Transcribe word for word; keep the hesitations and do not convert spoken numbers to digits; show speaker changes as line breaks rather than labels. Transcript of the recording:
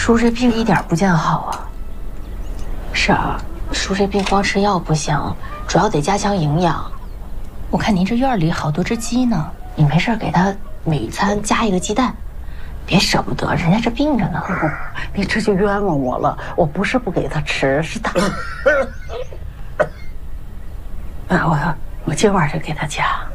叔这病一点不见好啊。是啊，叔这病光吃药不行，主要得加强营养。我看您这院里好多只鸡呢，你没事给他每餐加一个鸡蛋，别舍不得，人家这病着呢。
哦，你这就冤枉我了，我不是不给他吃，是他。啊，我我今晚就给他加。